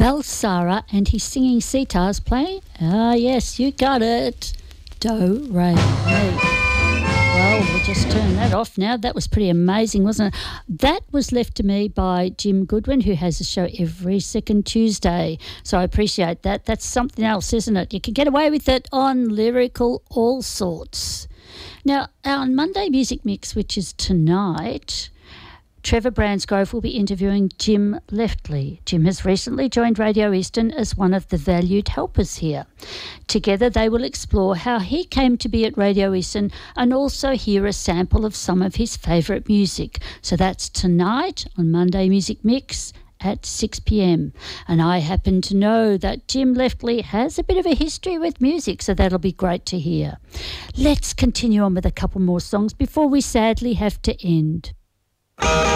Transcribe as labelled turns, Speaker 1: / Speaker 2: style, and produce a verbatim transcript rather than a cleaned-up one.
Speaker 1: Balsara, and he's singing sitars playing. Ah, yes, you got it. Do, re, mi. Well, we'll just turn that off now. That was pretty amazing, wasn't it? That was left to me by Jim Goodwin, who has a show every second Tuesday. So I appreciate that. That's something else, isn't it? You can get away with it on Lyrical All Sorts. Now, on Monday Music Mix, which is tonight, Trevor Bransgrove will be interviewing Jim Leftley. Jim has recently joined Radio Eastern as one of the valued helpers here. Together they will explore how he came to be at Radio Eastern and also hear a sample of some of his favourite music. So that's tonight on Monday Music Mix at six p.m. And I happen to know that Jim Leftley has a bit of a history with music, so that'll be great to hear. Let's continue on with a couple more songs before we sadly have to end.